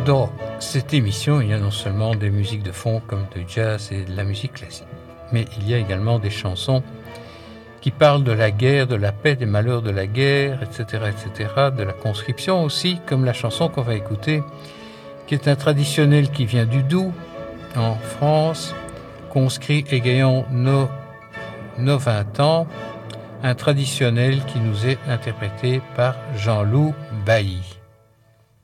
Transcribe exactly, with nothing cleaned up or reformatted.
Dans cette émission, il y a non seulement des musiques de fond comme de jazz et de la musique classique, mais il y a également des chansons qui parlent de la guerre, de la paix, des malheurs de la guerre, et cetera, et cetera, de la conscription aussi, comme la chanson qu'on va écouter, qui est un traditionnel qui vient du Doubs, en France, conscrit égayant nos, nos vingt ans, un traditionnel qui nous est interprété par Jean-Loup Bailly.